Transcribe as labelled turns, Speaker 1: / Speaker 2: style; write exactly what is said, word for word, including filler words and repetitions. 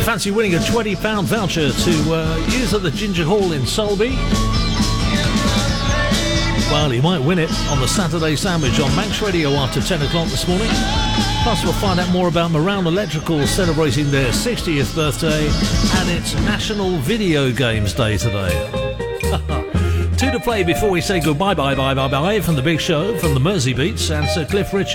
Speaker 1: fancy winning a twenty pound voucher to uh, use at the Ginger Hall in Solby? Well, you might win it on the Saturday Sandwich on Manx Radio after ten o'clock this morning. Plus, we'll find out more about Moran Electrical celebrating their sixtieth birthday, and it's National Video Games Day today. Two to play before we say goodbye, bye, bye, bye, bye from the Big Show, from the Mersey Beats, and Sir Cliff Richard.